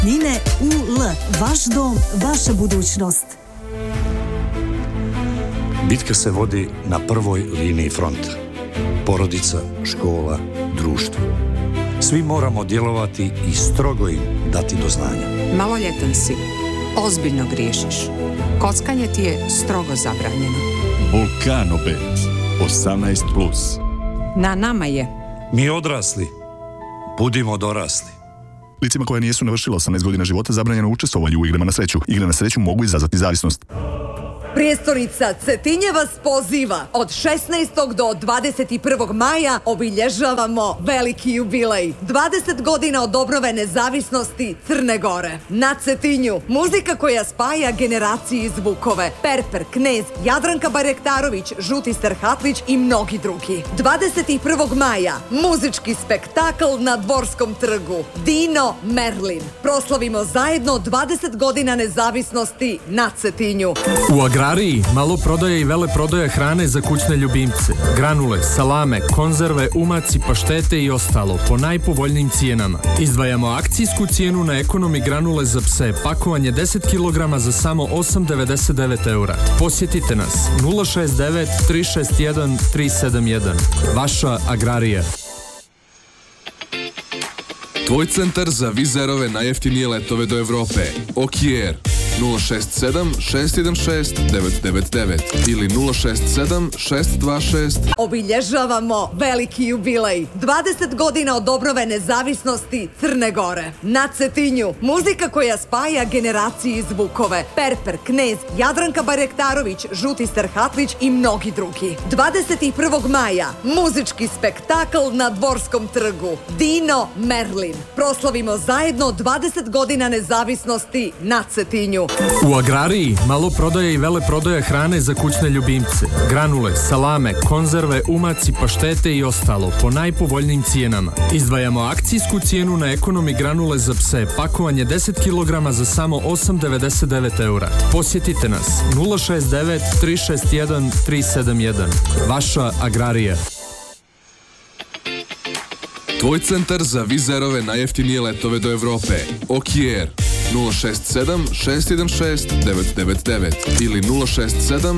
Nekretnine UL. Vaš dom, vaša budućnost. Bitka se vodi na prvoj liniji fronta. Porodica, škola, društvo. Svi moramo djelovati i strogo im dati do znanja. Maloljetan si, ozbiljno griješiš. Kockanje ti je strogo zabranjeno. Vulkano Bet, 18+. Na nama je. Mi odrasli, budimo dorasli. Licima koja nijesu navršila 18 godina života zabranjeno učestvovanje u igrama na sreću. Igre na sreću mogu izazvati zavisnost. Prijestolnica Cetinje vas poziva. Od 16. do 21. maja obilježavamo veliki jubilej. 20 godina od obnove nezavisnosti Crne Gore. Na Cetinju muzika koja spaja generacije iz Vukove. Perper, Knez, Jadranka Barjektarović, Žuti Serhatlić i mnogi drugi. 21. maja muzički spektakl na Dvorskom trgu. Dino Merlin. Proslavimo zajedno 20 godina nezavisnosti na Cetinju. U Agrariji maloprodaja i veleprodaja hrane za kućne ljubimce. Granule, salame, konzerve, umaci, paštete i ostalo po najpovoljnijim cijenama. Izdvajamo akcijsku cijenu na ekonomi granule za pse. Pakovanje 10 kg za samo 8,99 eura. Posjetite nas 069 361 371. Vaša Agrarija. Tvoj centar za vizerove najjeftinije letove do Evrope. Okier 067 616 999 ili 067 626. Obilježavamo veliki jubilej. 20 godina od obnove nezavisnosti Crne Gore. Na Cetinju muzika koja spaja generacije iz Vukove. Perper, Knez, Jadranka Barjektarović, Žuti Serhatlić i mnogi drugi. 21. maja muzički spektakl na Dvorskom trgu. Dino Merlin. Proslavimo zajedno 20 godina nezavisnosti na Cetinju. U Agrariji maloprodaja i veleprodaja hrane za kućne ljubimce. Granule, salame, konzerve, umaci, paštete i ostalo po najpovoljnijim cijenama. Izdvajamo akcijsku cijenu na ekonomi granule za pse. Pakovanje 10 kg za samo 8,99 eura. Posjetite nas 069 361 371. Vaša Agrarija. Tvoj centar za vizerove najjeftinije letove do Evrope. Okier 067 616 999 ili 067